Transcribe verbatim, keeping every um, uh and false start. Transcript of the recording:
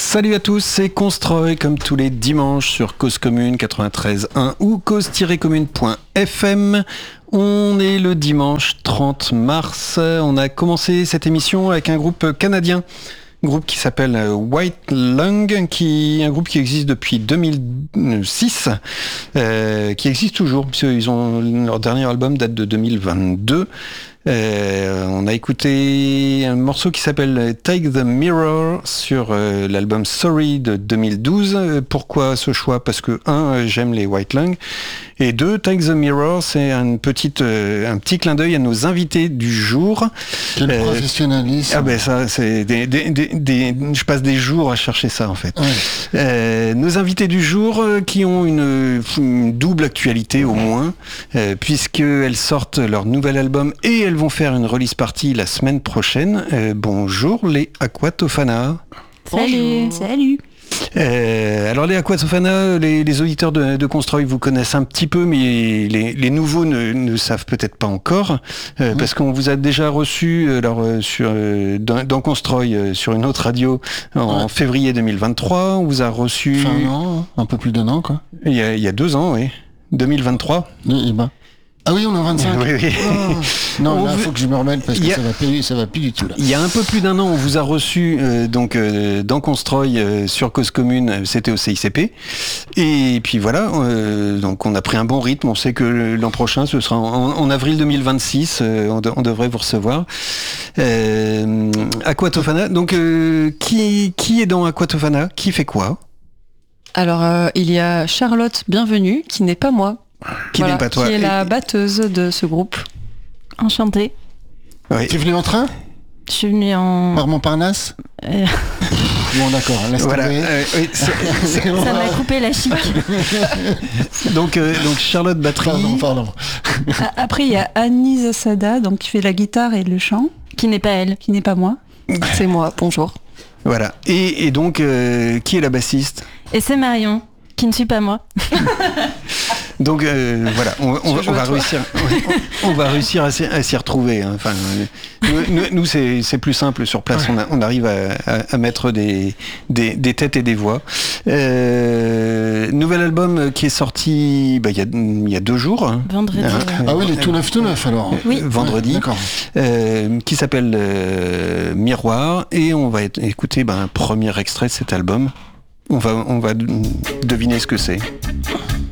Salut à tous, c'est Constroy comme tous les dimanches sur Cause Commune quatre-vingt-treize point un ou cause tiret commune point f m. On est le dimanche trente mars. On a commencé cette émission avec un groupe canadien, un groupe qui s'appelle White Lung, qui un groupe qui existe depuis deux mille six, euh, qui existe toujours, puisqu'ils ont leur dernier album date de deux mille vingt-deux. Euh, on a écouté un morceau qui s'appelle Take the Mirror sur euh, l'album Sorry de deux mille douze. Pourquoi ce choix ? Parce que un, j'aime les White Lung, et deux, Take the Mirror, c'est une petite, euh, un petit clin d'œil à nos invités du jour. Quel euh, professionnalisme. Ah ben ça, c'est des, des, des, des, je passe des jours à chercher ça en fait. Ouais. Euh, nos invités du jour euh, qui ont une, une double actualité au moins, euh, puisqu'elles sortent leur nouvel album et elles vont faire une release party la semaine prochaine. Euh, bonjour les Aquatofana. Salut. Salut. Euh, alors les Aquatofana, les, les auditeurs de, de Constroy vous connaissent un petit peu, mais les, les nouveaux ne, ne savent peut-être pas encore, euh, mmh. parce qu'on vous a déjà reçu alors, euh, sur, euh, dans, dans Constroy euh, sur une autre radio en ouais. février deux mille vingt-trois. On vous a reçu... Enfin, un an, un peu plus d'un an quoi. Il y a, il y a deux ans, oui. deux mille vingt-trois. Et, et ben. Ah oui, on est en vingt-cinq. Oui, oui. Oh. Non, là, il faut que je me remette parce que a... ça va plus, ça va plus du tout. Là. Il y a un peu plus d'un an, on vous a reçu euh, donc euh, dans Constroy euh, sur Cause Commune, c'était au C I C P. Et puis voilà, euh, donc on a pris un bon rythme. On sait que l'an prochain, ce sera en, en avril deux mille vingt-six, euh, on, de, on devrait vous recevoir. Euh, Aquatofana, donc euh, qui, qui est dans Aquatofana ? Qui fait quoi ? Alors, euh, il y a Charlotte Bienvenue, qui n'est pas moi. Qui voilà, n'est pas toi. Qui est la batteuse de ce groupe. Enchantée. Oui. Tu es venue en train ? Je suis venue en... Par Montparnasse euh... Bon d'accord, laisse voilà. tomber. Euh, oui, c'est, c'est... Ça m'a coupé la chic. donc, euh, donc Charlotte batterie. Pardon, pardon. Après il y a Annie Zasada, donc qui fait la guitare et le chant. Qui n'est pas elle. Qui n'est pas moi. C'est moi, bonjour. Voilà. Et, et donc, euh, qui est la bassiste ? Et c'est Marion, qui ne suis pas moi. Donc euh, voilà, on, on, on, va réussir, on, on va réussir à s'y, à s'y retrouver. Hein. Enfin, nous, nous c'est, c'est plus simple sur place. Ouais. On, a, on arrive à, à, à mettre des, des, des têtes et des voix. Euh, nouvel album qui est sorti bah, il y, a, il y a deux jours. Hein. Vendredi. Hein, ah euh, oui, il est tout neuf, tout neuf alors. Oui. Vendredi. Ouais, euh, qui s'appelle euh, Miroir. Et on va écouter bah, un premier extrait de cet album. On va, on va deviner ce que c'est.